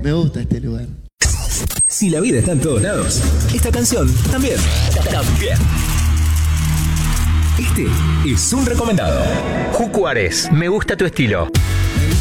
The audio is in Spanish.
Me gusta este lugar. Si la vida está en todos lados, esta canción también. También. Este es un recomendado. Jucuares, me gusta tu estilo.